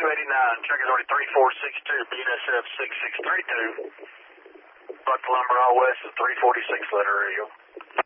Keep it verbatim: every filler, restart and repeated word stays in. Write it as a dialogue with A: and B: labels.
A: two eighty-nine, check is already three four six two, B N S F six six three two. Buck Lumber, all west is three forty-six letter radio.